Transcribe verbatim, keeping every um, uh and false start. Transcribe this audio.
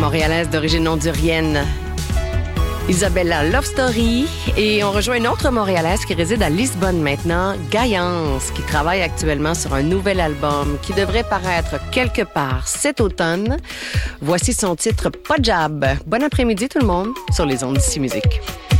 Montréalaise d'origine hondurienne, Isabella Love Story. Et on rejoint une autre Montréalaise qui réside à Lisbonne maintenant, Gaïance, qui travaille actuellement sur un nouvel album qui devrait paraître quelque part cet automne. Voici son titre Pas de Jab. Bon après-midi tout le monde sur les ondes d'Ici Musique.